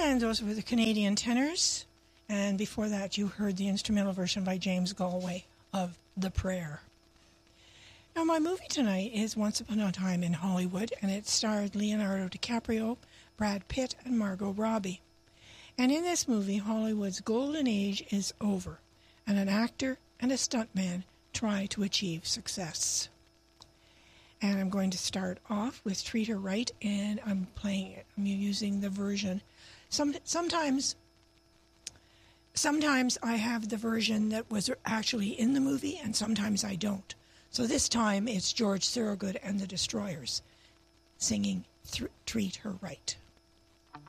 And those were the Canadian Tenors. And before that, you heard the instrumental version by James Galway of The Prayer. Now, my movie tonight is Once Upon a Time in Hollywood, and it starred Leonardo DiCaprio, Brad Pitt, and Margot Robbie. And in this movie, Hollywood's golden age is over, and an actor and a stuntman try to achieve success. And I'm going to start off with Treat Her Right, and I'm playing it. I'm using the version. Sometimes I have the version that was actually in the movie, and sometimes I don't. So this time it's George Thorogood and the Destroyers singing Treat Her Right.